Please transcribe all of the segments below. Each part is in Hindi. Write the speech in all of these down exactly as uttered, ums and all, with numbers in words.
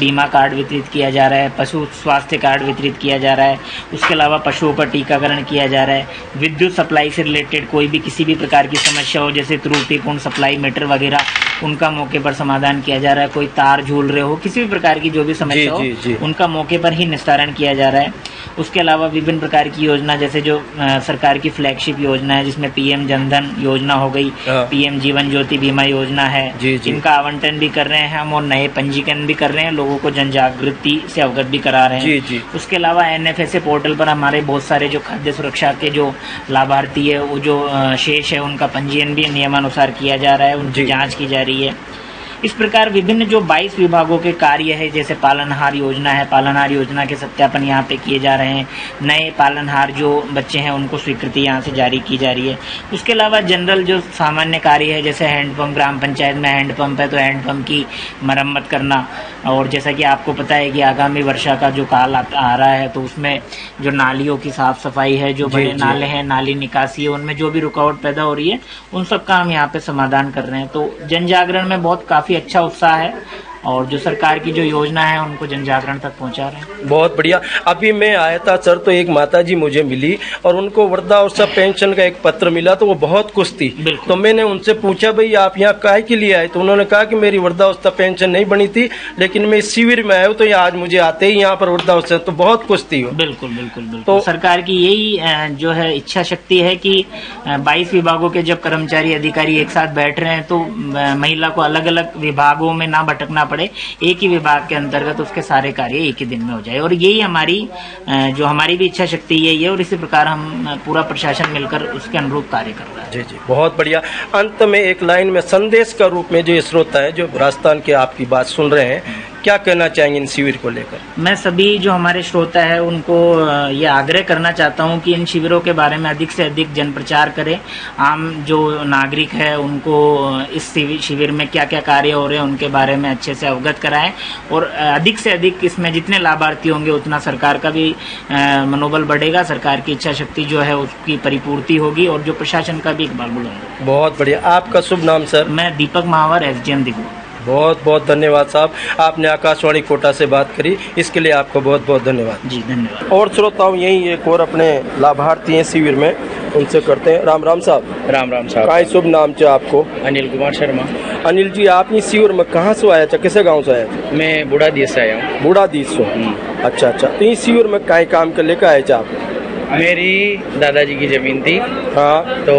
बीमा कार्ड वितरित किया जा रहा है, पशु स्वास्थ्य कार्ड वितरित किया जा रहा है, उसके अलावा पशुओं का टीकाकरण किया जा रहा है। विद्युत सप्लाई से रिलेटेड कोई भी किसी भी प्रकार की समस्या हो, जैसे त्रुटिपूर्ण सप्लाई मीटर वगैरह, उनका मौके पर समाधान किया जा रहा है। कोई तार झूल रहे हो, किसी भी प्रकार की जो भी समस्या हो, उनका मौके पर ही निस्तारण किया जा रहा है। उसके अलावा विभिन्न प्रकार की योजना, जैसे जो आ, सरकार की फ्लैगशिप योजना है, जिसमें पीएम जनधन योजना हो गई, पीएम जीवन ज्योति बीमा योजना है, इनका आवंटन भी कर रहे हैं हम और नए पंजीकरण भी कर रहे हैं, लोगों को जन जागृति से अवगत भी करा रहे हैं। जी, जी। उसके अलावा एनएफएसए पोर्टल पर हमारे बहुत सारे जो खाद्य सुरक्षा के जो लाभार्थी है, वो जो शेष है, उनका पंजीयन भी नियमानुसार किया जा रहा है, उनकी जाँच की जा रही है। इस प्रकार विभिन्न जो बाईस विभागों के कार्य है, जैसे पालनहार योजना है, पालनहार योजना के सत्यापन यहाँ पे किए जा रहे हैं। नए पालनहार जो बच्चे हैं उनको स्वीकृति यहाँ से जारी की जा रही है। उसके अलावा जनरल जो सामान्य कार्य है, जैसे हैंडपंप, ग्राम पंचायत में हैंडपंप है तो हैंडपंप की मरम्मत करना, और जैसा कि आपको पता है कि आगामी वर्षा का जो काल आ, आ रहा है, तो उसमें जो नालियों की साफ सफाई है, जो बड़े नाले हैं, नाली निकासी है, उनमें जो भी रुकावट पैदा हो रही है, उन सब का हम यहाँ पे समाधान कर रहे हैं। तो जन जागरण में बहुत काफी अच्छा उत्साह है और जो सरकार की जो योजना है उनको जन जागरण तक पहुंचा रहे हैं। बहुत बढ़िया। अभी मैं आया था सर, तो एक माताजी मुझे मिली और उनको वृद्धावस्था पेंशन का एक पत्र मिला, तो वो बहुत खुश थी। तो मैंने उनसे पूछा, भाई आप यहाँ काहे के लिए आए? तो उन्होंने कहा कि मेरी वृद्धावस्था पेंशन नहीं बनी थी, लेकिन मैं इस शिविर में आया हूँ, तो आज मुझे आते ही यहाँ पर वृद्धावस्था, तो बहुत खुश थी। बिल्कुल बिल्कुल बिल्कुल। तो सरकार की यही जो है इच्छा शक्ति है कि बाईस विभागों के जब कर्मचारी अधिकारी एक साथ बैठ रहे हैं, तो महिला को अलग अलग विभागों में ना भटकना पड़े, एक ही विभाग के अंतर्गत उसके सारे कार्य एक ही दिन में हो जाए। और यही हमारी जो हमारी भी इच्छा शक्ति यही है, और इसी प्रकार हम पूरा प्रशासन मिलकर उसके अनुरूप कार्य कर रहा है। जी जी, बहुत बढ़िया। अंत में एक लाइन में संदेश का रूप में जो श्रोता है, जो राजस्थान के आपकी बात सुन रहे हैं, क्या कहना चाहेंगे इन शिविर को लेकर? मैं सभी जो हमारे श्रोता है उनको ये आग्रह करना चाहता हूं कि इन शिविरों के बारे में अधिक से अधिक जन प्रचार करें। आम जो नागरिक है उनको इस शिविर में क्या क्या कार्य हो रहे हैं उनके बारे में अच्छे से अवगत कराएं, और अधिक से अधिक इसमें जितने लाभार्थी होंगे उतना सरकार का भी मनोबल बढ़ेगा, सरकार की इच्छा शक्ति जो है उसकी परिपूर्ति होगी, और जो प्रशासन का भी इकबाल बुलंद। बहुत बढ़िया। आपका शुभ नाम सर? मैं दीपक महावर, एसडीएम दिगू। बहुत बहुत धन्यवाद साहब, आपने आकाशवाणी कोटा से बात करी, इसके लिए आपको बहुत बहुत धन्यवाद। जी धन्यवाद। और श्रोताओं, यही एक और अपने लाभार्थी हैं शिविर में, उनसे करते हैं। राम राम साहब। राम राम साहब। काय शुभ नाम चे आपको? अनिल कुमार शर्मा। अनिल जी, आप इस शिविर में कहाँ से आया था, किसे गाँव से आया था? मैं बूढ़ादीस से आया हूँ। बूढ़ादीस से? अच्छा अच्छा। तो इस शिविर में काय काम कर लेकर आए थे आप? मेरी दादाजी की जमीन थी। हाँ। तो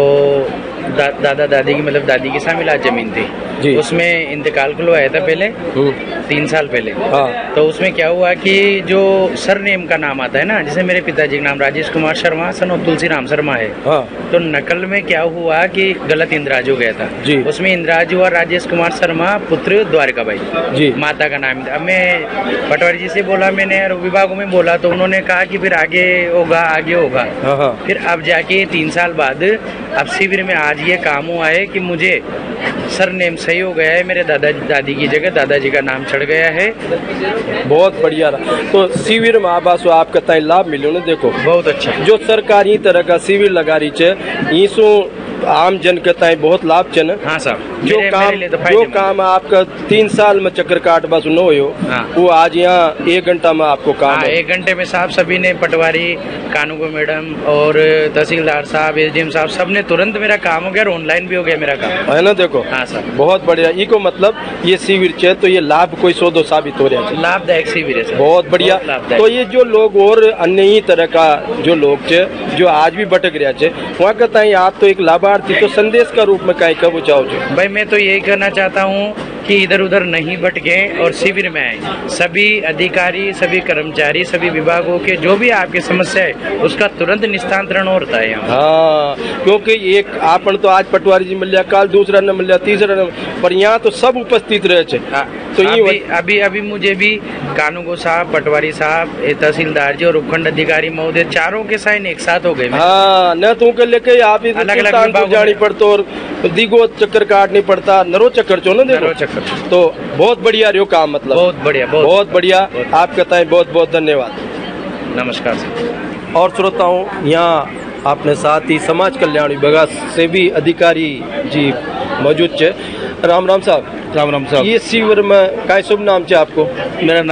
दा, दादा दादी की मतलब दादी की शामिल जमीन थी जी। उसमें इंतकाल खुलवाया था पहले, तीन साल पहले। हाँ। तो उसमें क्या हुआ कि जो सरनेम का नाम आता है ना, जैसे मेरे पिताजी का नाम राजेश कुमार शर्मा सन ऑफ तुलसी राम शर्मा है। हाँ। तो नकल में क्या हुआ कि गलत इंद्राज हो गया था जी। उसमें इंद्राज हुआ राजेश कुमार शर्मा पुत्र द्वारका बाई जी, माता का नाम था। अब मैं पटवारी जी से बोला, मैंने विभागों में बोला, तो उन्होंने कहा कि फिर आगे होगा आगे होगा। हाँ। फिर अब जाके तीन साल बाद अब शिविर में आज ये काम हुआ है कि मुझे सरनेम सही हो गया है, मेरे दादा दादी की जगह दादाजी का नाम चढ़ गया है। बहुत बढ़िया रहा। तो शिविर में आबास आपका तय लाभ मिलो ना, देखो बहुत अच्छा। जो सरकारी तरह का शिविर लगा रही है, इसो आम जन के तय बहुत लाभ चन। हाँ साहब। जो मेरे, काम मेरे तो जो काम आपका तीन साल में चक्कर काट बस न हो, हाँ। वो आज यहाँ एक घंटा में आपको काम हाँ, है। एक घंटे में साहब सभी ने, पटवारी, कानून मैडम और तहसीलदार साहब, एसडीएम साहब, सबने तुरंत मेरा काम हो गया और ऑनलाइन भी हो गया मेरा काम, है ना? देखो हाँ सर, बहुत बढ़िया। इको मतलब ये शिविर चे तो ये लाभ कोई सौदो साबित हो रहा है, लाभदायक शिविर है। बहुत बढ़िया। तो ये जो लोग और अन्य ही तरह का जो लोग चे जो आज भी भटक रहा है, वहाँ कहता है आप तो एक लाभार्थी, तो संदेश का रूप में कहीं कब चाहो? भाई मैं तो यही कहना चाहता हूँ कि इधर उधर नहीं भटके और शिविर में आए। सभी अधिकारी, सभी कर्मचारी, सभी विभागों के जो भी आपकी समस्या है उसका तुरंत निस्तांतरण होता है यहाँ। हाँ, क्योंकि एक आपन तो आज पटवारी जी मिल काल दूसरा न मिल तीसरा न, पर यहाँ तो सब उपस्थित रहे थे। तो अभी, अभी अभी मुझे भी कानून साहब, पटवारी साहब, तहसीलदार जी और उपखंड अधिकारी महोदय चारों के साइन एक साथ हो गए। हाँ, न तू के लेके आप अलग अलग जानी पड़ता और दिगो चक्कर काटनी पड़ता, नरो चक्कर चो ना देखो। तो बहुत बढ़िया रहो काम, मतलब बहुत बढ़िया, बहुत, बहुत बढ़िया। आप कहता है बहुत बहुत धन्यवाद, नमस्कार सर। और श्रोताओं, यहाँ अपने साथ ही समाज कल्याण विभाग से भी अधिकारी जी मौजूद है। राम राम साहब। राम राम साहब। ये शिविर में काय शुभ नाम चे आपको? मेरा